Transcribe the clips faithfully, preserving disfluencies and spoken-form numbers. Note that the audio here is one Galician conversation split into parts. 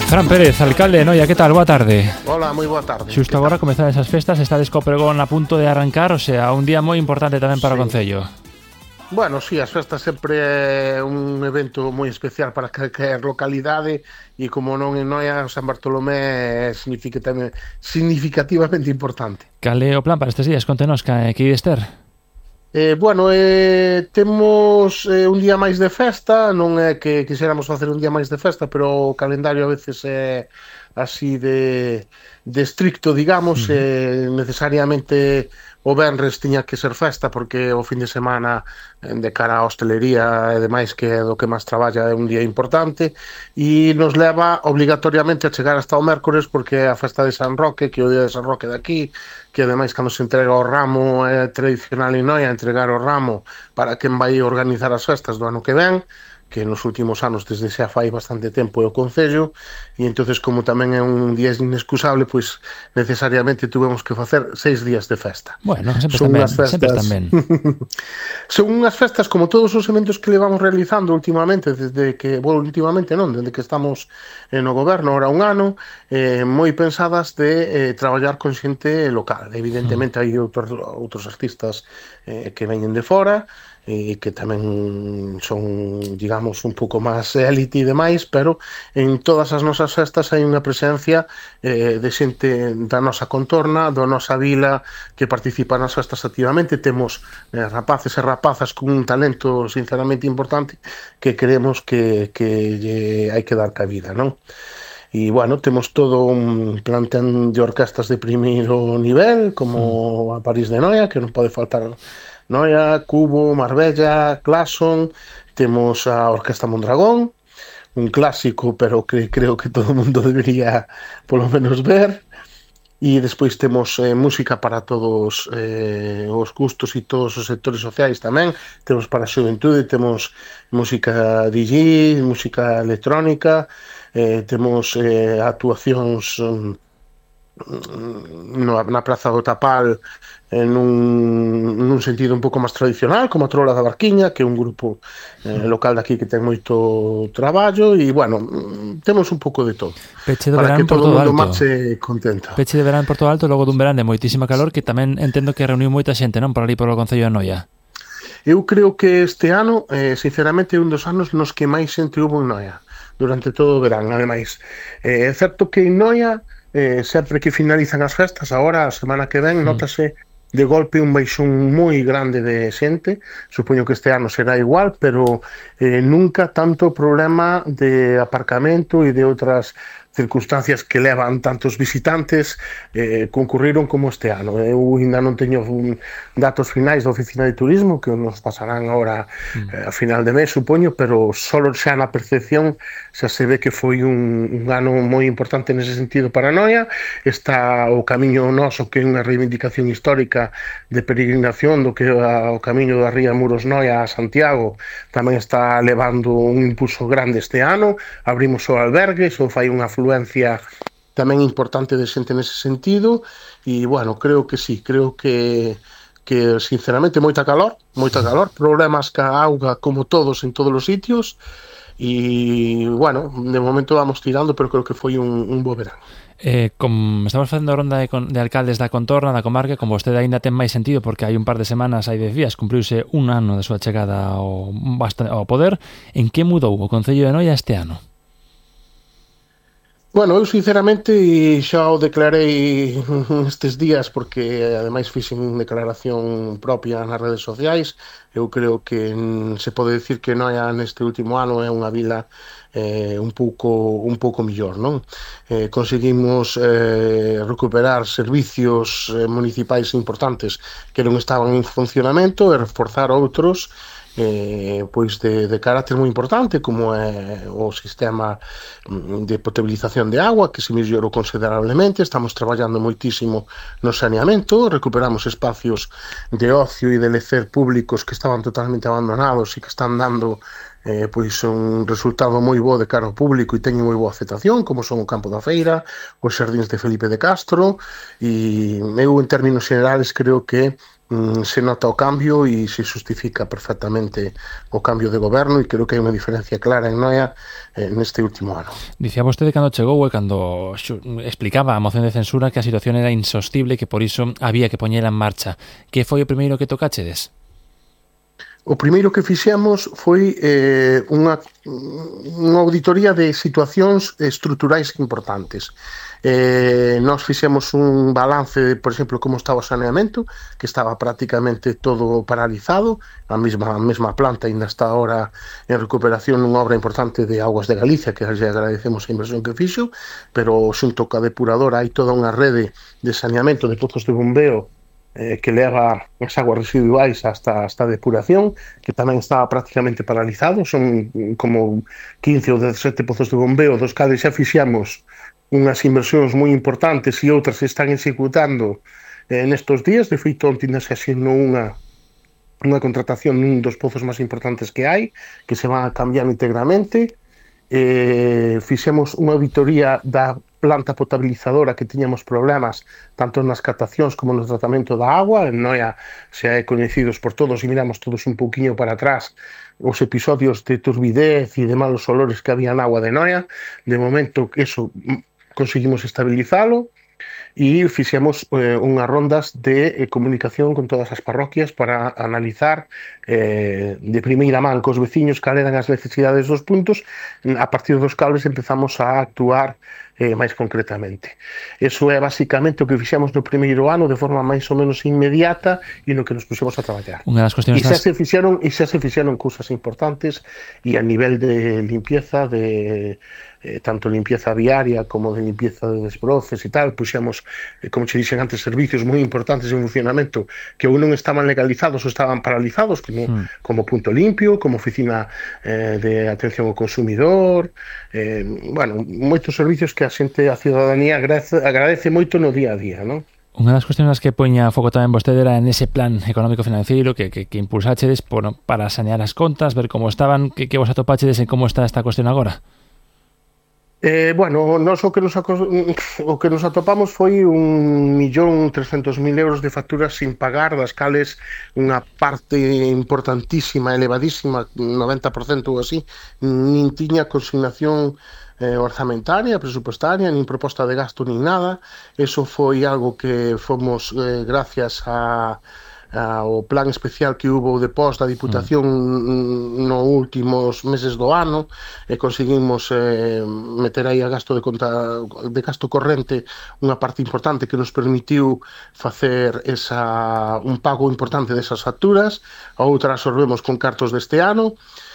Fran Pérez, alcalde de Noia, que tal? Boa tarde. Hola, moi boa tarde. Xusto agora comezan esas festas, está co pregón a punto de arrancar, o sea, un día moi importante tamén para sí. O Concello. Bueno, sí, as festas sempre é un evento moi especial para calquer localidade e como non en Noia, San Bartolomé é significativamente importante. Cal é o plan para estes días? Contenos, que ides ter? Eh, bueno, eh, temos eh, un día máis de festa, non é que quixéramos facer un día máis de festa, pero o calendario a veces é así de, de estricto, digamos, uh-huh. eh, necesariamente o venres tiña que ser festa porque o fin de semana de cara á hostelería e demais que é do que máis traballa é un día importante e nos leva obligatoriamente a chegar hasta o mércores porque é a festa de San Roque, que é o día de San Roque daqui, que ademais cando se entrega o ramo é tradicional en Noia entregar o ramo para quen vai organizar as festas do ano que ven, que nos últimos anos desde xa fai bastante tempo é o Concello e entonces como tamén é un día inexcusable pois necesariamente tuvemos que facer seis días de festa. Bueno, sempre son tamén, festas... sempre tamén. Son unhas festas como todos os eventos que levamos realizando últimamente desde que, bueno, últimamente non, desde que estamos no goberno, ahora un ano, eh, moi pensadas de eh, traballar con xente local. Evidentemente mm. hai outros, outros artistas eh, que veñen de fora e que tamén son, digamos, un pouco máis élite e demais, pero en todas as nosas festas hai unha presencia eh, de xente da nosa contorna, da nosa vila, que participa nas festas activamente. Temos eh, rapaces e rapazas con un talento sinceramente importante que creemos que, que lle hai que dar cabida, non? E, bueno, temos todo un plantén de orquestas de primeiro nivel, como a París de Noia, que non pode faltar Noia, Cubo, Marbella, Claxon, temos a Orquesta Mondragón, un clásico, pero que creo que todo o mundo debería polo menos ver, e despois temos eh, música para todos eh, os gustos e todos os sectores sociais tamén, temos para a xuventude, temos música D J, música electrónica, eh, temos eh, actuacións um, na Praza do Tapal en un, nun sentido un pouco máis tradicional, como a Trola da Barquiña, que é un grupo eh, local daqui que ten moito traballo e, bueno, temos un pouco de todo Peche de para verán que todo o mundo Alto. marche contento. Peche de verán Porto Alto logo dun verán de moitísima calor que tamén entendo que reuniu moita xente, non? Por ali polo Concello de Noia. Eu creo que este ano, eh, sinceramente, é un dos anos nos que máis xente hubo en Noia durante todo o verán, ademais. Eh, é certo que en Noia Eh, sempre que finalizan as festas, agora a semana que ven, mm. notase de golpe un baixón moi grande de xente. Supoño que este ano será igual, pero eh, nunca tanto problema de aparcamento e de outras circunstancias que levan tantos visitantes eh, concurriron como este ano. Eu ainda non teño un, datos finais da Oficina de Turismo que nos pasarán agora eh, a final de mes, supoño, pero solo xa na percepción xa se ve que foi un, un ano moi importante nese sentido para Noia. Está o camiño noso, que é unha reivindicación histórica de peregrinación do que a, o camiño da Ría Muros Noia a Santiago, tamén está levando un impulso grande este ano. Abrimos o albergue, xo fai unha afluencia tamén importante de xente nese sentido e, bueno, creo que sí, creo que que sinceramente moita calor, moita calor, problemas ca auga como todos en todos os sitios e, bueno, de momento vamos tirando, pero creo que foi un, un bo verán. Eh, como estamos facendo a ronda de, de alcaldes da contorna, da comarca, como vostede aínda ten máis sentido porque hai un par de semanas, hai dez días, cumpriuse un ano de súa chegada ao, ao poder, en que mudou o Concello de Noia este ano? Bueno, eu sinceramente xa o declarei estes días porque ademais fixen unha declaración propia nas redes sociais. Eu creo que se pode decir que Noia neste último ano é unha vila eh, un pouco un pouco millor, non? Eh, conseguimos eh, recuperar servicios eh, municipais importantes que non estaban en funcionamento e reforzar outros eh, pois de, de carácter moi importante, como é o sistema de potabilización de agua, que se mellorou considerablemente. Estamos traballando moitísimo no saneamento, recuperamos espacios de ocio e de lecer públicos que estaban totalmente abandonados e que están dando eh, pois un resultado moi bo de cara ao público e teñen moi boa aceptación, como son o Campo da Feira, os xardíns de Felipe de Castro, e eu en términos generales creo que mm, se nota o cambio e se justifica perfectamente o cambio de goberno, e creo que hai unha diferencia clara en Noia eh, neste último ano. Dicía vostede cando chegou e cando explicaba a moción de censura que a situación era insostible, que por iso había que poñela en marcha. Que foi o primeiro que tocachedes? O primeiro que fixemos foi eh, unha, unha auditoría de situacións estruturais importantes. Eh, nós fixemos un balance, por exemplo, como estaba o saneamento, que estaba prácticamente todo paralizado, a mesma, a mesma planta ainda está ahora en recuperación nunha obra importante de Augas de Galicia, que lle agradecemos a inversión que fixo, pero xunto ca depuradora hai toda unha rede de saneamento de pozos de bombeo eh, que leva as aguas residuais hasta, hasta a depuración, que tamén está prácticamente paralizado. Son como quince ou dezasete pozos de bombeo, dos cales xa fixemos unhas inversións moi importantes e outras se están executando eh, nestos días. De feito, onte se asinou unha unha contratación nun dos pozos máis importantes que hai, que se van a cambiar íntegramente. Eh, fixemos unha auditoría da planta potabilizadora, que tiñamos problemas tanto nas captacións como no tratamento da agua. En Noia se é coñecidos por todos, e miramos todos un pouquiño para atrás os episodios de turbidez e de malos olores que había na agua de Noia. De momento, eso conseguimos estabilizalo, e fixemos eh, unhas rondas de eh, comunicación con todas as parroquias para analizar eh, de primeira man cos veciños cal eran as necesidades dos puntos. A partir dos cales empezamos a actuar eh, máis concretamente. Eso é basicamente o que fixemos no primeiro ano de forma máis ou menos inmediata e no que nos puxemos a traballar. Unha das cuestións e xa se fixeron e xa se fixeron cousas importantes, e a nivel de limpieza de Eh, tanto limpieza viaria como de limpieza de desbroces e tal, puxemos, eh, como che dixen antes, servicios moi importantes en funcionamento que ou non estaban legalizados ou estaban paralizados, como, mm. como Punto Limpio, como Oficina eh, de Atención ao Consumidor, eh, bueno, moitos servicios que a xente, a ciudadanía agradece, agradece moito no día a día, non? Unha das cuestións nas que poña foco tamén vostede era en ese plan económico-financiero que, que, que impulsáchedes por, para sanear as contas, ver como estaban, que, que vos atopáchedes en como está esta cuestión agora. Eh, bueno, nos o que nos, o que nos atopamos foi un millón trescentos mil euros de facturas sin pagar, das cales unha parte importantísima, elevadísima, noventa por cento ou así, nin tiña consignación eh, orzamentaria, presupuestaria, nin proposta de gasto, nin nada. Eso foi algo que fomos eh, gracias a Uh, o plan especial que hubo de pós da Diputación mm. no últimos meses do ano, e conseguimos eh, meter aí a gasto de conta de gasto corrente unha parte importante que nos permitiu facer esa, un pago importante desas facturas. A outra absorbemos con cartos deste ano,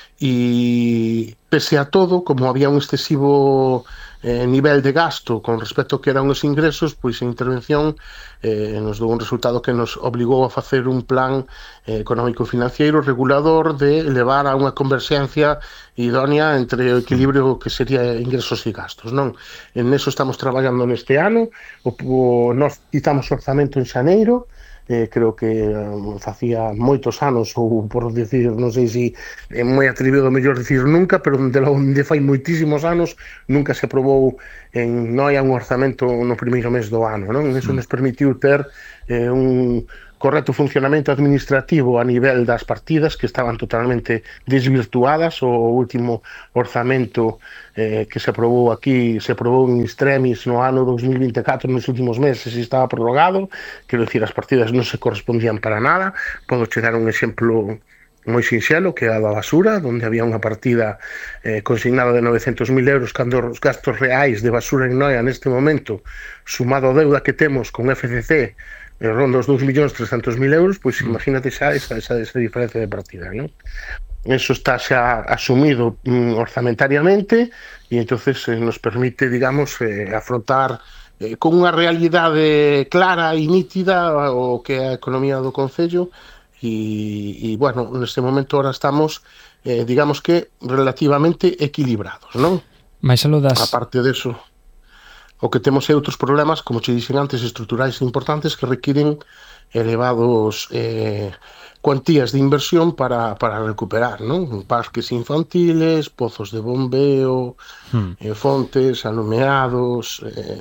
e pese a todo, como había un excesivo eh, nivel de gasto con respecto ao que eran os ingresos, pois a intervención eh, nos dou un resultado que nos obligou a facer un plan eh, económico-financiero regulador de levar a unha converxencia idónea entre o equilibrio que sería ingresos e gastos, non? En eso estamos traballando neste ano. O, o, nos quitamos orzamento en xaneiro. Eh, creo que um, facía moitos anos, ou por decir, non sei se é moi atrevido mellor decir nunca, pero de onde fai moitísimos anos nunca se aprobou en Noia un orzamento no primeiro mes do ano, non? Eso nos permitiu ter eh, un correcto funcionamento administrativo a nivel das partidas, que estaban totalmente desvirtuadas. O último orzamento eh, que se aprobou aquí, se aprobou en extremis no ano dos mil vinte e catro, nos últimos meses, e estaba prorrogado. Quero dicir, as partidas non se correspondían para nada. Podo che dar un exemplo moi sinxelo, que é a da basura, onde había unha partida eh, consignada de novecentos mil euros, cando os gastos reais de basura en Noia neste momento, sumado a deuda que temos con F C C, eh, ronda os dous millóns trescentos mil euros, pois imagínate xa esa, esa, esa diferencia de partida, non? Eso está xa asumido mm, orzamentariamente, e entonces eh, nos permite, digamos, eh, afrontar eh, con unha realidade clara e nítida o que é a economía do Concello. E, e bueno, neste momento ahora estamos, eh, digamos que relativamente equilibrados, non? Mais aló das... A parte deso, O que temos é outros problemas, como che dixen antes, estruturais importantes que requiren elevados eh, cuantías de inversión para, para recuperar, non? Parques infantiles, pozos de bombeo, hmm. eh, fontes, alumeados, eh,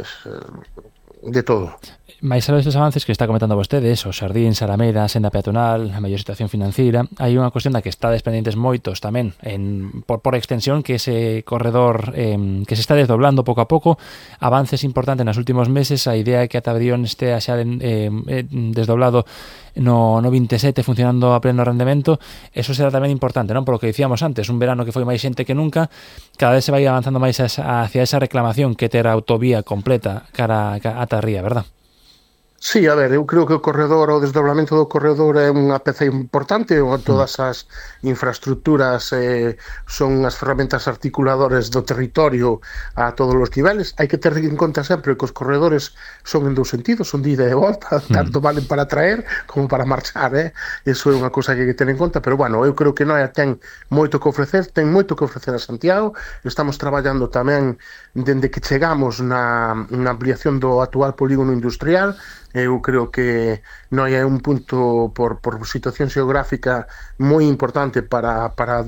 de todo. Mais a estes avances que está comentando vostedes, os xardíns, Alameda, senda peatonal, a mellor situación financeira, hai unha cuestión da que está dependentes moitos tamén, en, por, por extensión, que ese corredor eh, que se está desdoblando pouco a pouco, avances importantes nos últimos meses, a idea é que ata Brión este xa eh, desdoblado no, no veintisiete funcionando a pleno rendemento, eso será tamén importante, non? Por lo que dicíamos antes, un verano que foi máis xente que nunca, cada vez se vai avanzando máis hacia esa reclamación que ter a autovía completa cara ata Ría, verdad? Sí, a ver, eu creo que o corredor, o desdoblamento do corredor é unha peza importante, ou todas as infraestructuras eh, son as ferramentas articuladoras do territorio a todos os niveles. Hai que ter en conta sempre que os corredores son en dous sentidos, son de ida e volta, tanto valen para traer como para marchar, eh? Eso é unha cousa que hai que ter en conta, pero bueno, eu creo que Noia ten moito que ofrecer, ten moito que ofrecer a Santiago, estamos traballando tamén dende que chegamos na, na ampliación do actual polígono industrial. Eu creo que Noia é un punto por, por situación xeográfica moi importante para, para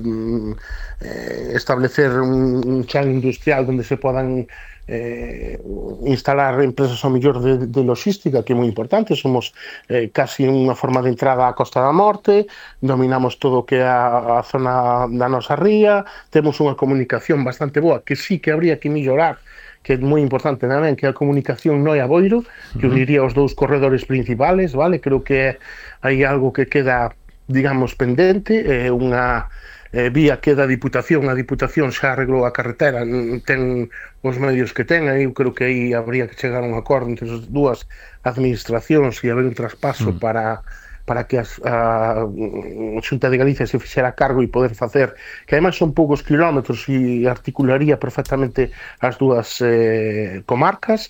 eh, establecer un, un chan industrial onde se podan eh, instalar empresas ao mellor de, de logística, que é moi importante. Somos eh, casi unha forma de entrada á Costa da Morte, dominamos todo o que é a, a zona da nosa ría, temos unha comunicación bastante boa, que sí que habría que mellorar, que é moi importante tamén, que é a comunicación Noia-Boiro, que uniría os dous corredores principales, vale? Creo que hai algo que queda, digamos, pendente, é unha eh, vía que da Diputación, a Diputación xa arreglou a carretera, ten os medios que ten, eu creo que aí habría que chegar a un acordo entre as dúas administracións e haber un traspaso mm. para... para que a, a Xunta de Galicia se fixera cargo e poder facer, que ademais son poucos kilómetros e articularía perfectamente as dúas eh, comarcas,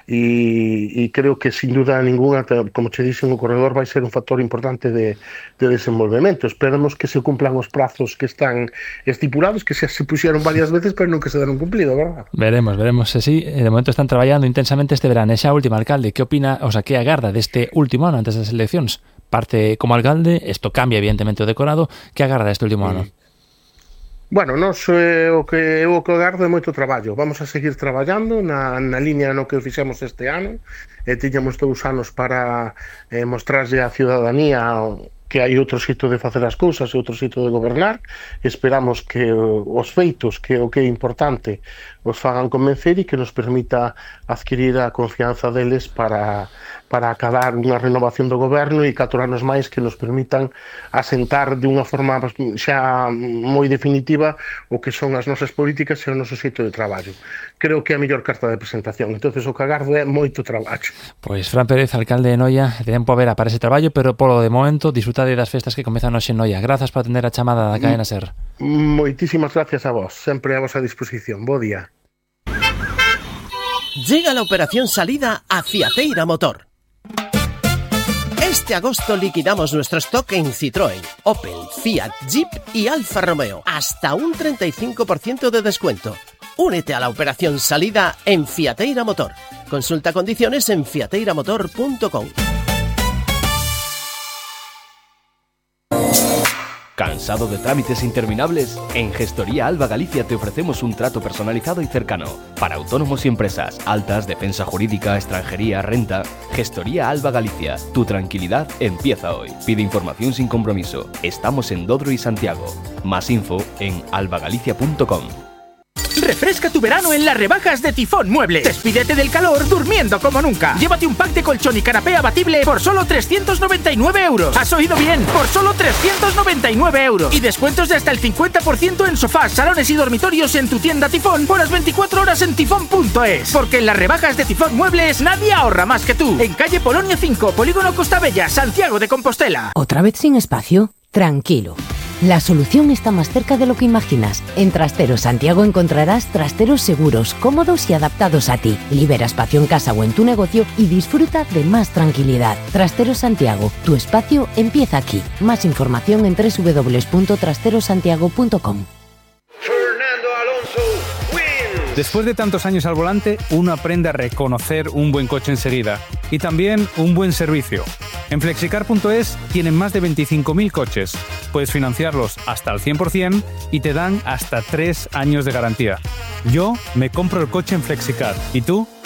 e, e creo que sin duda ninguna, como che dixen, o corredor vai ser un factor importante de, de desenvolvemento. Esperemos que se cumplan os prazos que están estipulados, que xa se puxeron varias veces pero non que se deron cumplido, verdad? Veremos, veremos se sí. De momento están traballando intensamente este verano. E xa último, alcalde, que opina, o sea, que agarda deste último ano antes das eleccións? Parte como alcalde, isto cambia evidentemente o decorado, que agarda este último ano? Bueno, nos eh, o que eu o que agardo é moito traballo. Vamos a seguir traballando na, na línea no que fixemos este ano. E tiñamos dous anos para eh, mostrarlle á ciudadanía que hai outro xeito de facer as cousas e outro xeito de gobernar. Esperamos que os feitos, que o que é importante, os fagan convencer e que nos permita adquirir a confianza deles para... para acabar unha renovación do goberno e catro anos máis que nos permitan asentar de unha forma xa moi definitiva o que son as nosas políticas e o noso xeito de traballo. Creo que é a mellor carta de presentación. Entonces o que agardo é moito traballo. Pois Fran Pérez, alcalde de Noia, tempo a ver para ese traballo, pero polo de momento disfrutade das festas que comezan hoxe en Noia. Grazas por atender a chamada da Cadena Ser. Moitísimas gracias a vos, sempre a vosa disposición. Bo día. Llega la operación salida a Fiateira Motor. Este agosto liquidamos nuestro stock en Citroën, Opel, Fiat, Jeep y Alfa Romeo. Hasta un treinta y cinco por ciento de descuento. Únete a la operación salida en Fiateira Motor. Consulta condiciones en fiateira motor punto com. ¿Cansado de trámites interminables? En Gestoría Alba Galicia te ofrecemos un trato personalizado y cercano. Para autónomos y empresas, altas, defensa jurídica, extranjería, renta. Gestoría Alba Galicia. Tu tranquilidad empieza hoy. Pide información sin compromiso. Estamos en Dodro y Santiago. Más info en albagalicia punto com. Refresca tu verano en las rebajas de Tifón Muebles. Despídete del calor durmiendo como nunca. Llévate un pack de colchón y canapé abatible por solo trescientos noventa y nueve euros. ¿Has oído bien? Por solo trescientos noventa y nueve euros. Y descuentos de hasta el cincuenta por ciento en sofás, salones y dormitorios en tu tienda Tifón por las veinticuatro horas en tifón punto es. Porque en las rebajas de Tifón Muebles nadie ahorra más que tú. En calle Polonia cinco, Polígono Costa Bella, Santiago de Compostela. ¿Otra vez sin espacio? Tranquilo. La solución está más cerca de lo que imaginas. En Trasteros Santiago encontrarás trasteros seguros, cómodos y adaptados a ti. Libera espacio en casa o en tu negocio y disfruta de más tranquilidad. Trasteros Santiago, tu espacio empieza aquí. Más información en doble u doble u doble u punto trasteros santiago punto com. Fernando Alonso wins. Después de tantos años al volante, uno aprende a reconocer un buen coche enseguida y también un buen servicio. En flexicar punto es tienen más de veinticinco mil coches. Puedes financiarlos hasta al cien por ciento y te dan hasta tres años de garantía. Yo me compro el coche en Flexicar. ¿Y tú?